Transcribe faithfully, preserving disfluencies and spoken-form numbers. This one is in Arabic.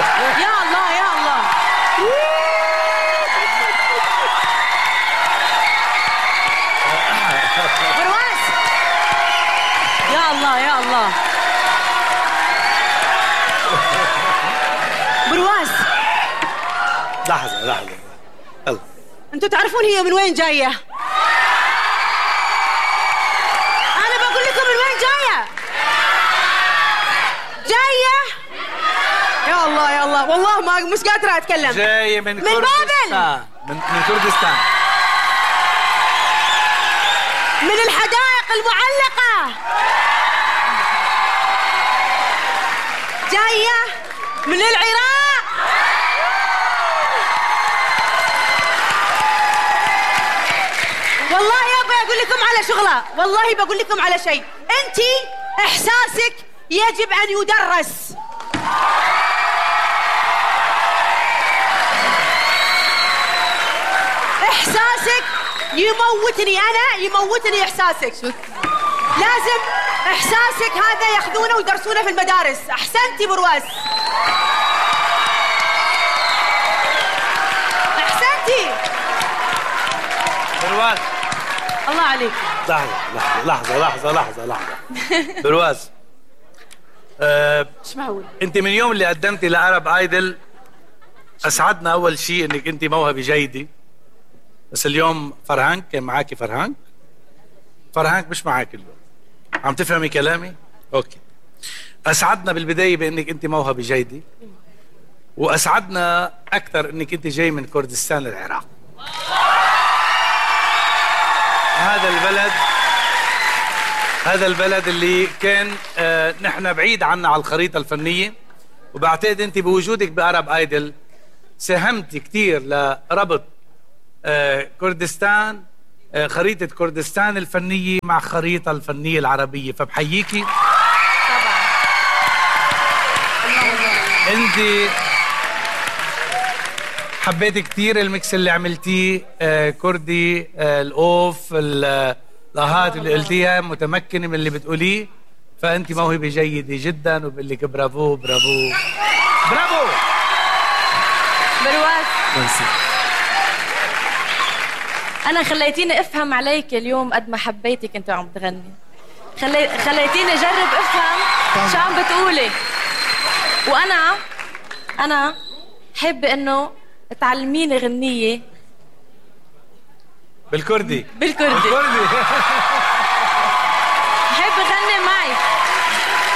يا الله يا الله. برواز يا الله يا الله. برواز لحظة لحظة، يلا. انتوا تعرفون هي من وين جاية؟ أنا بقول لكم من وين جاية؟ جاية؟ يا الله يا الله، والله ما مش قادرة أتكلم. جاية من, من كردستان. بابل. من من كردستان. من الحدائق المعلقة. جاية من العراق. والله يابا أقول لكم على شغلة، والله بقول لكم على شيء. أنتي إحساسك يجب أن يدرس. إحساسك يموتني أنا، يموتني إحساسك. لازم إحساسك هذا ياخذونه ويدرسونه في المدارس. أحسنتي برواز، أحسنتي برواز. الله عليك. لحظة لحظة لحظة لحظة لحظة. برواز، أه مش معقول. انت من يوم اللي قدمتي لعرب ايدل اسعدنا اول شيء انك انت موهبة جيدة، بس اليوم فرهانك كان معاكي. فرهانك فرهانك مش معاكي اليوم. عم تفهمي كلامي؟ اوكي. اسعدنا بالبداية بانك انت موهبة جيدة، واسعدنا اكثر انك انت جاي من كردستان العراق. هذا البلد هذا البلد اللي كان آه نحن بعيد عنا على الخريطة الفنية، وبعتقد انت بوجودك بأرب ايدل ساهمتي كثير لربط آه كردستان، آه خريطة كردستان الفنية مع خريطة الفنية العربية، فبحييكي. طبعا. انت حبيت كثير الميكس اللي عملتيه، آه كردي، آه الاوف، الاهات اللي قلتيها، متمكنه من اللي بتقوليه، فانت موهبه جيده جدا، وبقول لك برافو برافو برافو. برواز، ميرسي. أنا خليتيني أفهم عليك اليوم قد ما حبيتك أنت عم تغني. خلي... خليتيني أجرب أفهم شو عم بتقولي، وأنا أنا حابة إنه تعلميني غنية بالكردي. بالكردي. بالكردي.